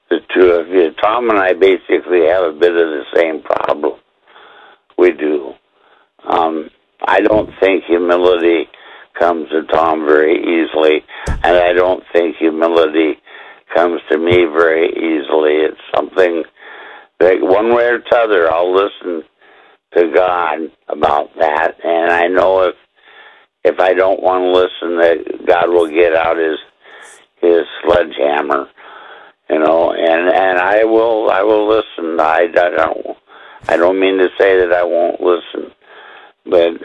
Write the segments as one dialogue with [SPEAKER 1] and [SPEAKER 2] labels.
[SPEAKER 1] the two of you. Tom and I basically have a bit of the same problem. We do. I don't think humility comes to Tom very easily, and I don't think humility comes to me very easily. It's something that one way or the other I'll listen to God about that, and I know if I don't want to listen, that God will get out his sledgehammer, and I will listen. I don't mean to say that I won't listen, but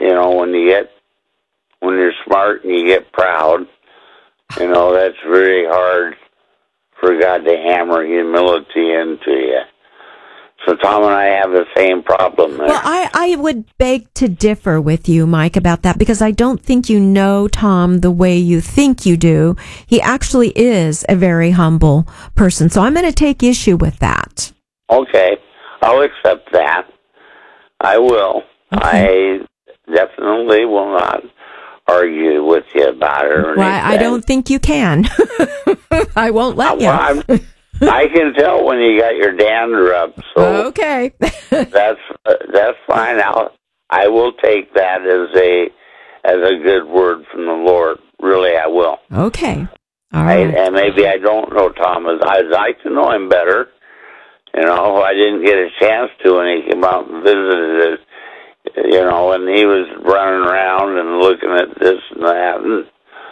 [SPEAKER 1] when you're smart and you get proud, that's very hard for God to hammer humility into you. So Tom and I have the same problem there.
[SPEAKER 2] Well, I would beg to differ with you, Mike, about that, because I don't think you know Tom the way you think you do. He actually is a very humble person. So I'm going to take issue with that.
[SPEAKER 1] Okay. I'll accept that. I will.
[SPEAKER 2] Okay.
[SPEAKER 1] I definitely will not argue with you about it or anything.
[SPEAKER 2] Well, I don't think you can. I won't let you.
[SPEAKER 1] I can tell when you got your dander up. So
[SPEAKER 2] okay.
[SPEAKER 1] that's fine. I will take that as a good word from the Lord. Really, I will.
[SPEAKER 2] Okay. All right.
[SPEAKER 1] And maybe I don't know Tom. I'd like to know him better. I didn't get a chance to when he came out and visited us. And he was running around and looking at this and that,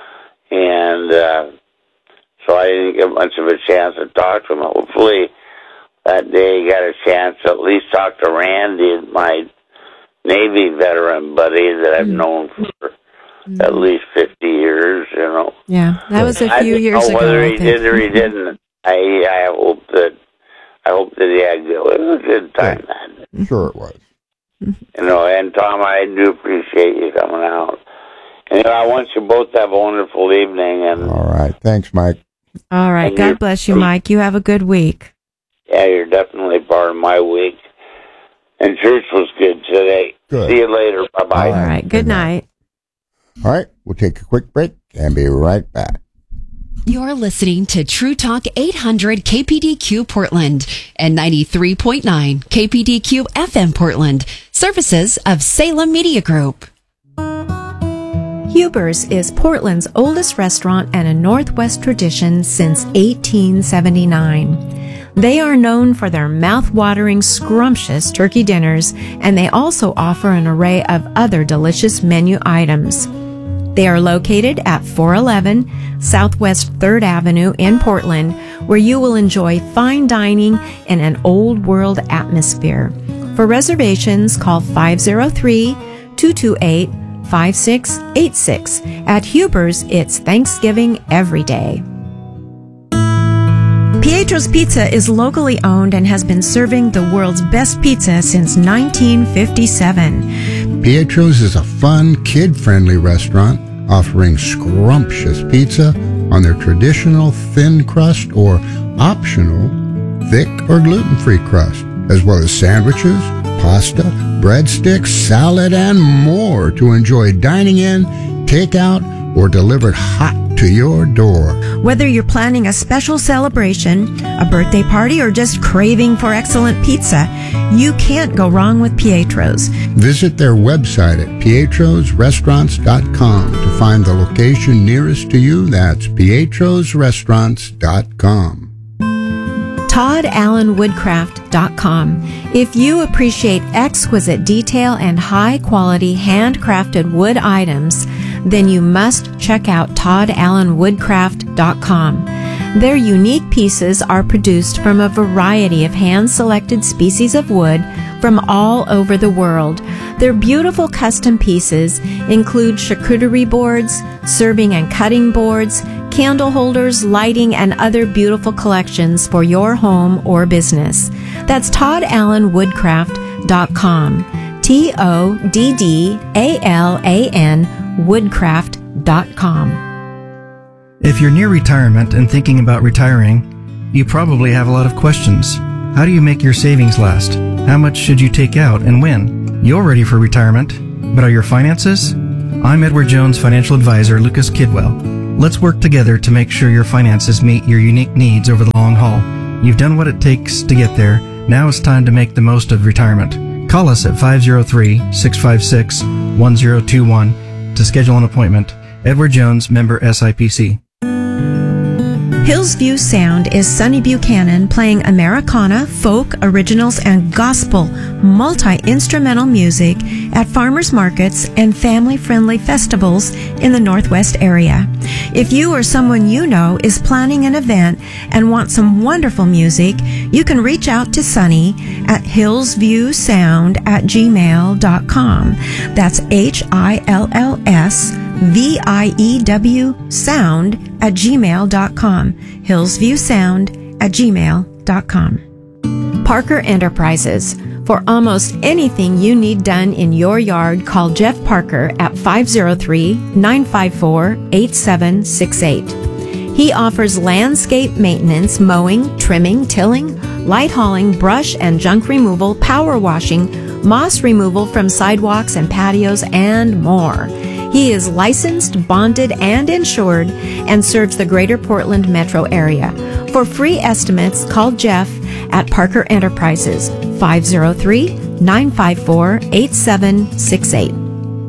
[SPEAKER 1] and so I didn't get much of a chance to talk to him. Hopefully that day he got a chance to at least talk to Randy, my Navy veteran buddy that I've known for at least 50 years,
[SPEAKER 2] Yeah, that was a few years ago.
[SPEAKER 1] Whether he did or he didn't, I hope that he had it was a good time.
[SPEAKER 3] Yeah, sure it was.
[SPEAKER 1] And Tom, I do appreciate you coming out. And I want you both to have a wonderful evening. And
[SPEAKER 3] all right, thanks, Mike.
[SPEAKER 2] All right, God bless you, Mike. You have a good week.
[SPEAKER 1] Yeah, you're definitely part of my week. And church was good today.
[SPEAKER 3] Good.
[SPEAKER 1] See you later. Bye-bye.
[SPEAKER 2] All right, good night.
[SPEAKER 3] All right, we'll take a quick break and be right back.
[SPEAKER 4] You're listening to True Talk 800 KPDQ Portland and 93.9 KPDQ FM Portland, services of Salem Media Group.
[SPEAKER 2] Huber's is Portland's oldest restaurant and a Northwest tradition since 1879. They are known for their mouth-watering, scrumptious turkey dinners, and they also offer an array of other delicious menu items. They are located at 411 Southwest 3rd Avenue in Portland, where you will enjoy fine dining in an old-world atmosphere. For reservations, call 503-228-5686. At Huber's, it's Thanksgiving every day. Pietro's Pizza is locally owned and has been serving the world's best pizza since 1957.
[SPEAKER 3] Pietro's is a fun, kid-friendly restaurant offering scrumptious pizza on their traditional thin crust or optional thick or gluten-free crust, as well as sandwiches, pasta, breadsticks, salad, and more to enjoy dining in, takeout, or delivered hot to your door.
[SPEAKER 2] Whether you're planning a special celebration, a birthday party, or just craving for excellent pizza, you can't go wrong with Pietro's.
[SPEAKER 3] Visit their website at pietrosrestaurants.com to find the location nearest to you. That's pietrosrestaurants.com.
[SPEAKER 2] ToddAllenWoodcraft.com. If you appreciate exquisite detail and high-quality handcrafted wood items, then you must check out ToddAllenWoodcraft.com. Their unique pieces are produced from a variety of hand-selected species of wood from all over the world. Their beautiful custom pieces include charcuterie boards, serving and cutting boards, candle holders, lighting, and other beautiful collections for your home or business. That's ToddAllenWoodcraft.com. ToddAllan Woodcraft.com.
[SPEAKER 5] If you're near retirement and thinking about retiring, you probably have a lot of questions. How do you make your savings last? How much should you take out and when? You're ready for retirement, but are your finances? I'm Edward Jones financial advisor Lucas Kidwell. Let's work together to make sure your finances meet your unique needs over the long haul. You've done what it takes to get there. Now it's time to make the most of retirement. Call us at 503-656-1021 to schedule an appointment. Edward Jones, member SIPC.
[SPEAKER 2] Hillsview Sound is Sonny Buchanan playing Americana, folk, originals, and gospel multi-instrumental music at farmers markets and family-friendly festivals in the Northwest area. If you or someone you know is planning an event and want some wonderful music, you can reach out to Sonny at hillsviewsound@gmail.com. That's HILLSVIEW sound@gmail.com. hillsviewsound@gmail.com. Parker Enterprises. For almost anything you need done in your yard, call Jeff Parker at 503-954-8768. He offers landscape maintenance, mowing, trimming, tilling, light hauling, brush and junk removal, power washing, moss removal from sidewalks and patios, and more. He is licensed, bonded, and insured and serves the greater Portland metro area. For free estimates, call Jeff at Parker Enterprises, 503-954-8768.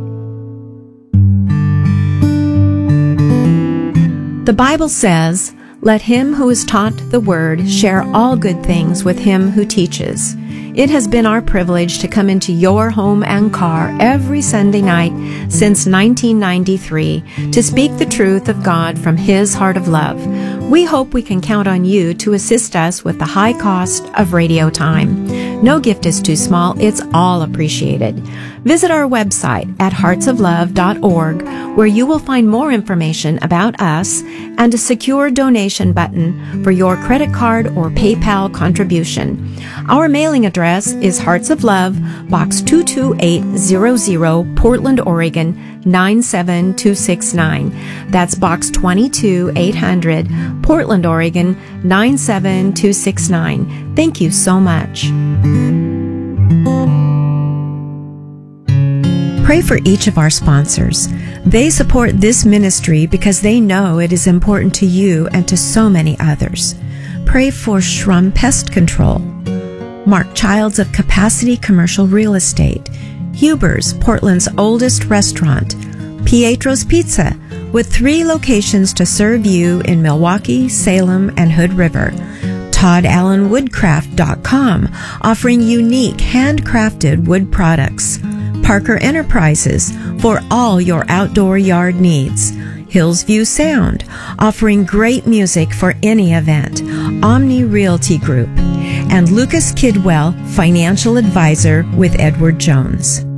[SPEAKER 2] The Bible says, "Let him who is taught the word share all good things with him who teaches." It has been our privilege to come into your home and car every Sunday night since 1993 to speak the truth of God from His heart of love. We hope we can count on you to assist us with the high cost of radio time. No gift is too small. It's all appreciated. Visit our website at heartsoflove.org, where you will find more information about us and a secure donation button for your credit card or PayPal contribution. Our mailing address is Hearts of Love, Box 22800, Portland, Oregon, 97269. That's Box 22800, Portland, Oregon, 97269. Thank you so much. Pray for each of our sponsors. They support this ministry because they know it is important to you and to so many others. Pray for Shrum Pest Control, Mark Childs of Capacity Commercial Real Estate, Huber's, Portland's oldest restaurant, Pietro's Pizza, with 3 locations to serve you in Milwaukee, Salem, and Hood River, ToddAllenWoodcraft.com, offering unique handcrafted wood products, Parker Enterprises, for all your outdoor yard needs, Hillsview Sound, offering great music for any event, Omni Realty Group, and Lucas Kidwell, financial advisor with Edward Jones.